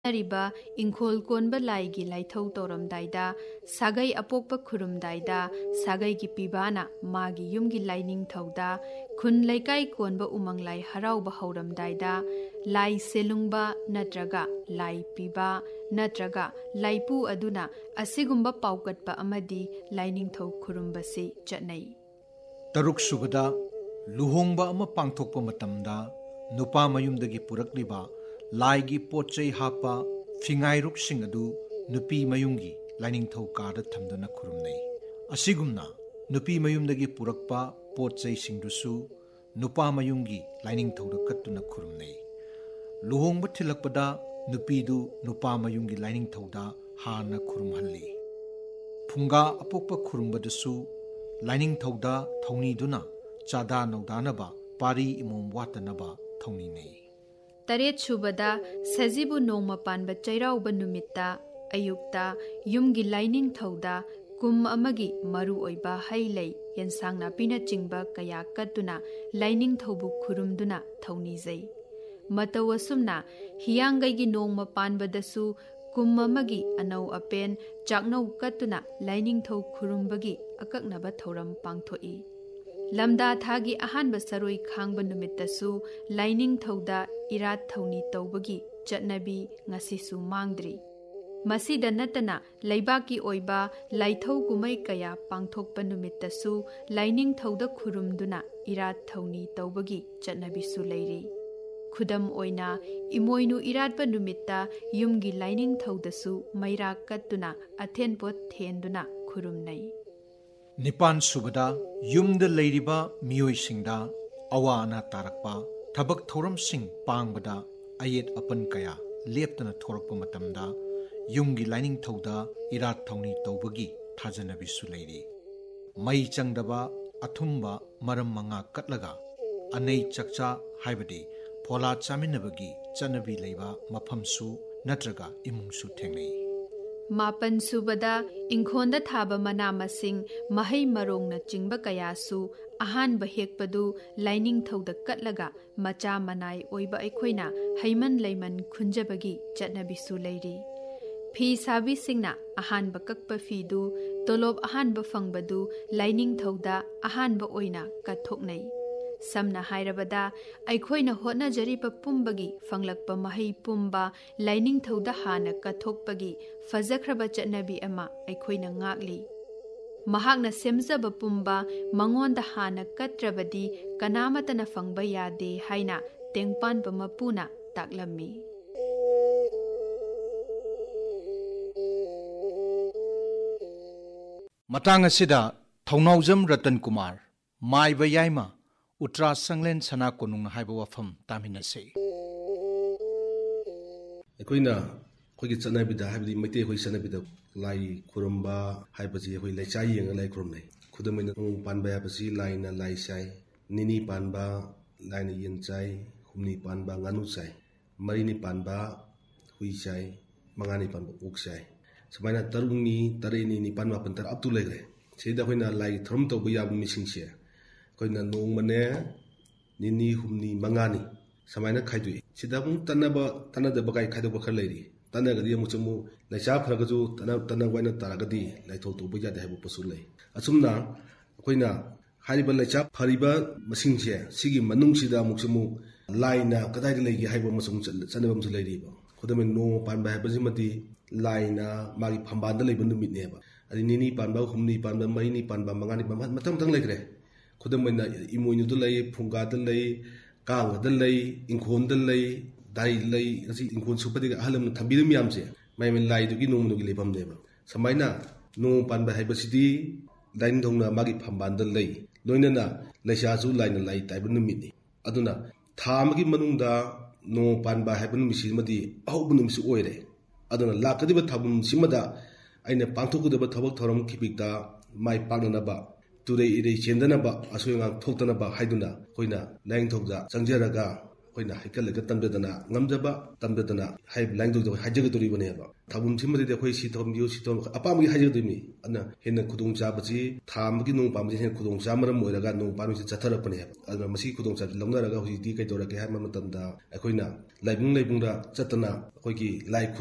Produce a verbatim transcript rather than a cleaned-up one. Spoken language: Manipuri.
रिबा इंखोल कोनबा लाइगी लाइथौ तौरमदाइदा सागै अपोकपा खुरुमदाइदा सागै की पिबाना मागी युमगी लाइनिंग थौदा खुन लैकाई कोनबा उमंग लाई हराउबा हौरमदाइदा लाई सेलुंगबा नत्रगा लाई पिबा नत्रगा लाइपु अदुना असिगुंबा पाउकटपा अमदी लाइनिंग थौ खुरुमबसी चटनै तरुक सुबदा लुहोंगबा अमा पांगथोकपा मतमदा नुपा मयुमदगी पुरकलिबा लाइगी पोचै हापा फिंगाइरुक सिंग अदु नुपी मयुमगी लाइनिंगथौ कादा थमदुना खुरुमनै असिगुमना नुपी मयुमदगी पुरकपा पोचै सिंगदुसु नुपा मयुमगी लाइनिंगथौदा कत्तुना खुरुमनै लुहोंगबा थिलकपदा नुपीदु नुपा मयुमगी लाइनिंगथौदा हाना खुरुमहल्ली फुंगा अपोकपा खुरुमबदसु लाइनिंगथौदा थौनीदुना चादा नौदानबा पारी इमोम वातनबा थौनीनै तरेत सुबदा सजीबु नोंमा पानबा चैराउबा नुमित्ता अयुक्ता युमगी लाइनिंग थौदा कुम अमगी मरु ओइबा हैलै यनसांग नापिना चिंबा कया कत्तुना लाइनिंग थौबु खुरुमदुना थौनीजै मतौ असुमना हियांगैगी नोंमा पानबदसु कुम अमगी अनौ अपेन चाकनौ कत्तुना लाइनिंग थौ खुरुमबगी अकक्नबा थौरम पांगथोई लमदा थागी अहानबा सरोई खांगबा नुमित्तसु लाइनिंग थौदा इरात थौनी तौबगी चटनबी ngasisu मांगद्री मसीदा नतना लैबाकी ओइबा लाइथौ कुमै कया पांगथोकपा नुमित्तसु लाइनिंग थौदा खुरुमदुना इरात थौनी तौबगी चटनबीसु लैरी खुदम ओइना इमोइनु इरातपा नुमित्ता युमगी लाइनिंग थौदसु मैरा कत्तुना अथेनपोत थेंदुना खुरुमनै निपान सुबदा युमद लैरिबा मियोइसिंगदा अवा अना तारकपा थबक थौरम सिंग पांगबदा अयेत अपन कया लेप्तना थोरकपा मतमदा युमगी लाइनिंग थौदा इरात थौनी तौबगी थाजनबिसु लैरी मई चंगदबा अथुंबा मरम मंगा कटलगा अनै चकचा हाइबदी फोला चामिनबगी चनबी लैबा मफमसु नत्रगा इमुंगसु थेंगनै मापन सुबदा इंखोंदा थाबा मना मसिंग महै मरोंगना चिंबा कयासु अहानबा हेकपदु लाइनिंग थौदा कटलगा मचा मनाई ओइबा अखोइना हैमन लैमन खुंजबगी चटनबिसु लैरी फी साबी सिंगना अहानबा कक्पा फीदु तोलोब अहानबा फंगबदु लाइनिंग थौदा अहानबा ओइना कथोकनै समना हाइरबदा अखोइना होटनाजरिबा पुंबगी फंगलकपा महै पुंबा लाइनिंग थौदा हाना कथोकपगी फजख्रबा चटनबी अमा अखोइना ngakli महाकना सेमजबा पुंबा मंगोंदा हाना कत्रबदी कनामतना फंगबा यादे हाइना तेंगपानबा मपुना ताकलम्मी मतंग असिदा थौनाउजम रतन कुमार माइबा याइमा उत्तरा संगलेन सना कोनुंग हाइबा वफम तामिनसे अखोइना अखोइगी चटनबिदा हाइबदी मैते अखोइ चटनबिदा लाई खुरमबा हाइबजी अखोइ लाइचा येंगा लाई खुरमनै खुदमैना नों पानबा याबसी लाइना लाई चाइ निनी पानबा लाइना येन चाइ हुमनी पानबा nganu चाइ मरिनी पानबा हुइ चाइ मंगानी पानबा उक चाइ समाइना तरुंगनी तरेनी निपान मापन तर अपतु लेग्रे सेदा अखोइना लाई थरम तौबा याब मिसिंगसे अखोइना नोंमने निनी हुमनी मंगानी समाइना खाइदुइ सिदा मुं तनबा तनदबा गाय खाइदोबा खर लेरी तनगदी मुचमु लाइचा फरगजु तन तन वाइना तारगदी लाइथौ तौबा यादे हाइबो पसु लै असुमना अखोइना हारिबा लाइचा फरिबा मसिंगसे सिगी मनुंगसिदा मुचमु लाइना कदाइ लेगी हाइबो मसुम चनबमसु लेरीबा खुदमे नो पानबा हाइबजिमति लाइना मागी फंबानदा लेबा नुमितनेबा अदि निनी पानबा हुमनी पानबा मरिनी पानबा मंगानी पानबा मतम तंग लेग्रे खुदमैना इमोइनुदा लै फुंगादा लै कांगदा लै इंखोनदा लै दाई लै ngasi इंखोन सुपदिगा अहलम थंबिदु मियामसे माइमे लाइदुगी नोंमनुगी लेबमनेबा समाइना नो पानबा हाइबसिदी लाइन धोंना मागी फंबानदा लै लोइनना लैसाजु लाइन लाई ताइबा नुमितनि अदुना थामगी मनुंदा नो पानबा हाइबा नुमिसिमदी अहौबु नुमिसु ओइरे अदुना लाकदिबा थाबुम सिमदा आइना पांथोकुदबा थबक थरम खिपिकता माइ पागनबा तुरे इरे चेंदनबा असोयंगा थोक्तनबा हाइदुना होइना लाइन थोकजा चंगजरगा ꯑꯩꯈꯣꯏꯅ ꯍꯩꯀꯠꯂꯒ ꯇꯝꯖꯗꯅ ꯉꯝꯖꯕ ꯇꯝꯖꯗꯅ ꯍꯥꯏꯕ ꯂꯥꯏꯅꯤꯡꯊꯧꯗ ꯍꯥꯏꯖꯒꯗꯧꯔꯤꯕꯅꯦꯕ ꯊꯧꯕꯝꯁꯤꯃꯗꯤ ꯑꯩꯈꯣꯏ ꯁꯤ ꯊꯧꯕꯝꯕꯤꯌꯨ ꯁꯤ ꯊꯧꯕꯝ ꯑꯄꯥꯝꯕꯒꯤ ꯍꯥꯏꯖꯒꯗꯣꯏꯅꯤ ꯑꯗꯨꯅ ꯍꯦꯟꯅ ꯈꯨꯗꯣꯡꯆꯥꯕꯁꯤ ꯊꯥ ꯑꯃꯒꯤ ꯅꯣꯡ ꯄꯥꯟꯕꯁꯤ ꯍꯦꯟꯅ ꯈꯨꯗꯣꯡꯆꯥꯕ ꯃꯔꯝ ꯑꯣꯏꯔꯒ ꯅꯣꯡ ꯄꯥꯟꯕꯁꯤ ꯆꯠꯊꯔꯛꯄꯅꯦꯕ ꯑꯗꯨꯅ ꯃꯁꯤꯒꯤ ꯈꯨꯗꯣꯡꯆꯥꯕꯁꯤ ꯂꯧꯅꯔꯒ ꯍꯧꯖꯤꯛꯇꯤ ꯀꯩꯗꯧꯔꯒꯦ ꯍꯥꯏꯕ ꯃꯇꯝꯗ ꯑꯩꯈꯣꯏꯅ ꯂꯥꯏꯕꯨꯡ ꯂꯥꯏꯕꯨꯡꯗ ꯆꯠꯇꯅ ꯑꯩꯈꯣꯏꯒꯤ ꯂꯥꯏ